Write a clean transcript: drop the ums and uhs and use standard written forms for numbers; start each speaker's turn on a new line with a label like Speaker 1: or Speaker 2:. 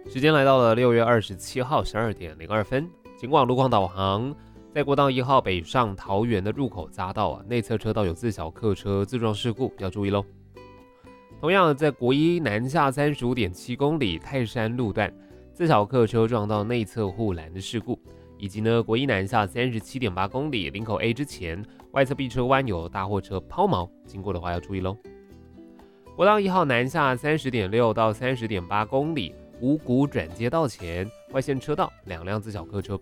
Speaker 1: 时间来到了6月27号12点02分，警广路况导航，在国道1号北上桃园的入口匝道内侧车道有自小客车自撞事故，要注意喽。同样在国一南下35.7公里泰山路段，自小客车撞到内侧护栏的事故，以及国一南下37.8公里林口 A 之前外侧 B 车弯有大货车抛锚，经过的话要注意喽。国道1号南下30.6到30.8公里五股转接道前外线车道2辆自小客车